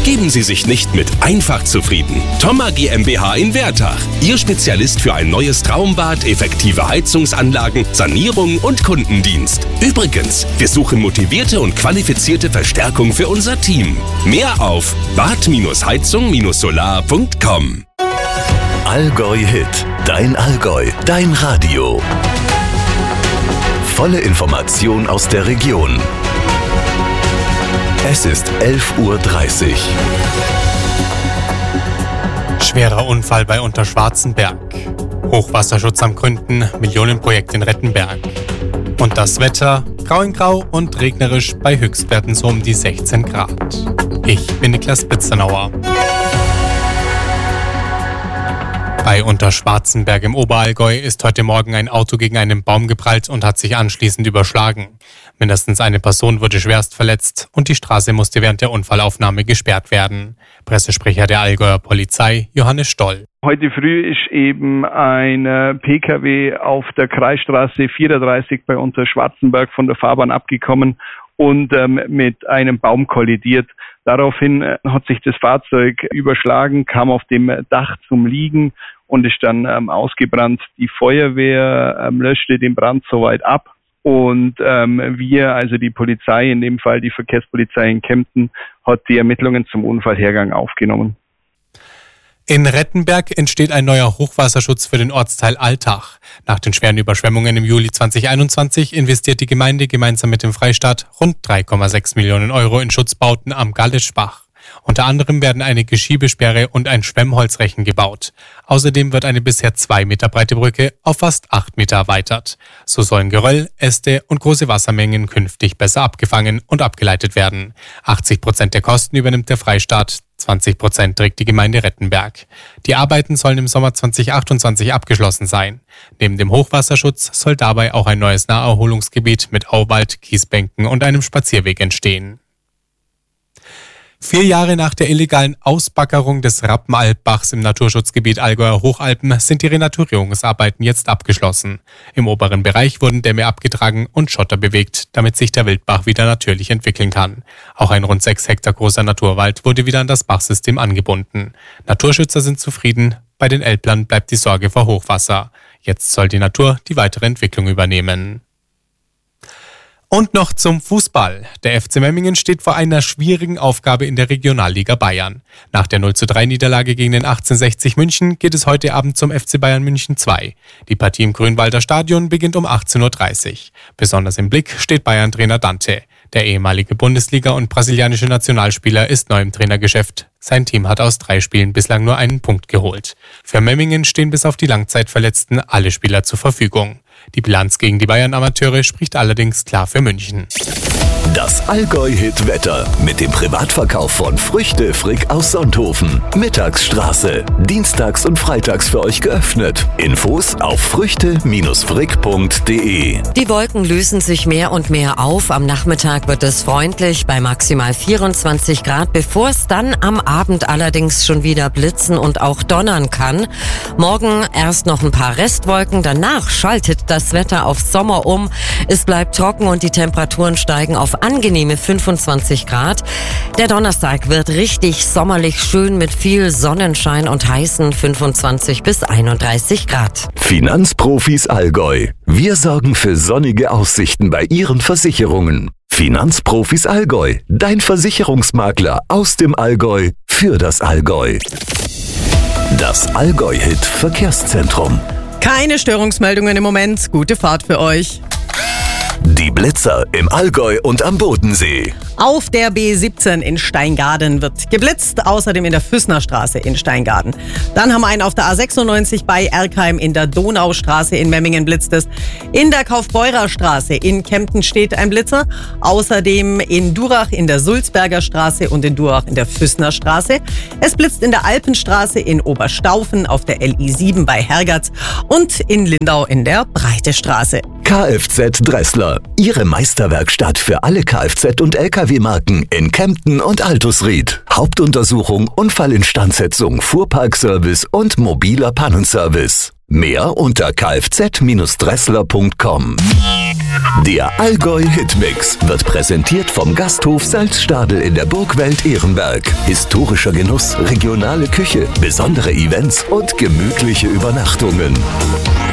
Geben Sie sich nicht mit einfach zufrieden. Thoma GmbH in Wertach. Ihr Spezialist für ein neues Traumbad, effektive Heizungsanlagen, Sanierung und Kundendienst. Übrigens, wir suchen motivierte und qualifizierte Verstärkung für unser Team. Mehr auf bad-heizung-solar.com. Allgäu Hit. Dein Allgäu. Dein Radio. Volle Information aus der Region. Es ist 11:30 Uhr. Schwerer Unfall bei Unterschwarzenberg. Hochwasserschutz am Gründen, Millionenprojekt in Rettenberg. Und das Wetter, grau in grau und regnerisch bei Höchstwerten so um die 16 Grad. Ich bin Niklas Bitzernauer. Bei Unterschwarzenberg im Oberallgäu ist heute Morgen ein Auto gegen einen Baum geprallt und hat sich anschließend überschlagen. Mindestens eine Person wurde schwerst verletzt und die Straße musste während der Unfallaufnahme gesperrt werden. Pressesprecher der Allgäuer Polizei, Johannes Stoll. Heute früh ist eben ein Pkw auf der Kreisstraße 34 bei Unterschwarzenberg von der Fahrbahn abgekommen und mit einem Baum kollidiert. Daraufhin hat sich das Fahrzeug überschlagen, kam auf dem Dach zum Liegen und ist dann ausgebrannt. Die Feuerwehr löschte den Brand soweit ab und wir, also die Polizei, in dem Fall die Verkehrspolizei in Kempten, hat die Ermittlungen zum Unfallhergang aufgenommen. In Rettenberg entsteht ein neuer Hochwasserschutz für den Ortsteil Altach. Nach den schweren Überschwemmungen im Juli 2021 investiert die Gemeinde gemeinsam mit dem Freistaat rund 3,6 Millionen Euro in Schutzbauten am Gallischbach. Unter anderem werden eine Geschiebesperre und ein Schwemmholzrechen gebaut. Außerdem wird eine bisher 2 Meter breite Brücke auf fast 8 Meter erweitert. So sollen Geröll, Äste und große Wassermengen künftig besser abgefangen und abgeleitet werden. 80% der Kosten übernimmt der Freistaat, 20% trägt die Gemeinde Rettenberg. Die Arbeiten sollen im Sommer 2028 abgeschlossen sein. Neben dem Hochwasserschutz soll dabei auch ein neues Naherholungsgebiet mit Auwald, Kiesbänken und einem Spazierweg entstehen. 4 Jahre nach der illegalen Ausbaggerung des Rappenalpbachs im Naturschutzgebiet Allgäuer Hochalpen sind die Renaturierungsarbeiten jetzt abgeschlossen. Im oberen Bereich wurden Dämme abgetragen und Schotter bewegt, damit sich der Wildbach wieder natürlich entwickeln kann. Auch ein rund 6 Hektar großer Naturwald wurde wieder an das Bachsystem angebunden. Naturschützer sind zufrieden, bei den Elblern bleibt die Sorge vor Hochwasser. Jetzt soll die Natur die weitere Entwicklung übernehmen. Und noch zum Fußball. Der FC Memmingen steht vor einer schwierigen Aufgabe in der Regionalliga Bayern. Nach der 0:3 gegen den 1860 München geht es heute Abend zum FC Bayern München 2. Die Partie im Grünwalder Stadion beginnt um 18:30 Uhr. Besonders im Blick steht Bayern-Trainer Dante. Der ehemalige Bundesliga- und brasilianische Nationalspieler ist neu im Trainergeschäft. Sein Team hat aus 3 Spielen bislang nur einen Punkt geholt. Für Memmingen stehen bis auf die Langzeitverletzten alle Spieler zur Verfügung. Die Bilanz gegen die Bayern-Amateure spricht allerdings klar für München. Das Allgäu-Hit-Wetter mit dem Privatverkauf von Früchte Frick aus Sonthofen. Mittagsstraße. Dienstags und freitags für euch geöffnet. Infos auf früchte-frick.de. Die Wolken lösen sich mehr und mehr auf. Am Nachmittag wird es freundlich bei maximal 24 Grad, bevor es dann am Abend allerdings schon wieder blitzen und auch donnern kann. Morgen erst noch ein paar Restwolken, danach schaltet das Wetter auf Sommer um. Es bleibt trocken und die Temperaturen steigen auf angenehme 25 Grad. Der Donnerstag wird richtig sommerlich schön mit viel Sonnenschein und heißen 25 bis 31 Grad. Finanzprofis Allgäu. Wir sorgen für sonnige Aussichten bei Ihren Versicherungen. Finanzprofis Allgäu. Dein Versicherungsmakler aus dem Allgäu für das Allgäu. Das Allgäu-Hit Verkehrszentrum. Keine Störungsmeldungen im Moment. Gute Fahrt für euch. Die Blitzer im Allgäu und am Bodensee. Auf der B17 in Steingaden wird geblitzt, außerdem in der Füssnerstraße in Steingaden. Dann haben wir einen auf der A96 bei Erkheim, in der Donaustraße in Memmingen blitzt es. In der Kaufbeurerstraße in Kempten steht ein Blitzer. Außerdem in Durach in der Sulzberger Straße und in Durach in der Füssnerstraße. Es blitzt in der Alpenstraße in Oberstaufen, auf der LI7 bei Hergatz und in Lindau in der Breitestraße. Kfz Dressler. Ihre Meisterwerkstatt für alle Kfz- und Lkw-Marken in Kempten und Altusried. Hauptuntersuchung, Unfallinstandsetzung, Fuhrparkservice und mobiler Pannenservice. Mehr unter kfz-dressler.com. Der Allgäu Hitmix wird präsentiert vom Gasthof Salzstadel in der Burgwelt Ehrenberg. Historischer Genuss, regionale Küche, besondere Events und gemütliche Übernachtungen.